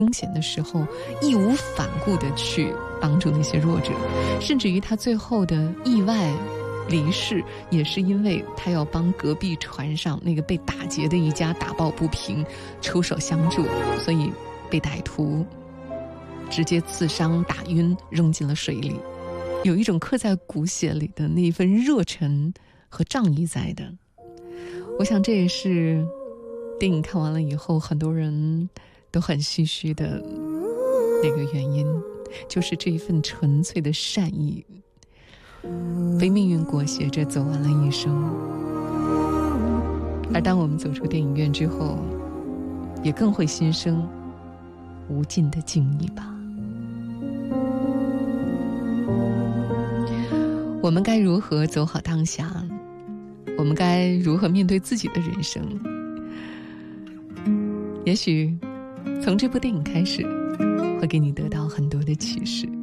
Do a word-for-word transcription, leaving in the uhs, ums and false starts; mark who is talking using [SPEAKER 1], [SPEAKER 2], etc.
[SPEAKER 1] 凶险的时候，义无反顾地去帮助那些弱者，甚至于他最后的意外离世，也是因为他要帮隔壁船上那个被打劫的一家打抱不平，出手相助，所以被歹徒直接刺伤打晕，扔进了水里。有一种刻在骨血里的那一份热忱和仗义在的。我想这也是电影看完了以后很多人都很唏嘘的那个原因，就是这一份纯粹的善意被命运裹挟着走完了一生。而当我们走出电影院之后，也更会心生无尽的敬意吧。我们该如何走好当下？我们该如何面对自己的人生？也许从这部电影开始，会给你得到很多的启示。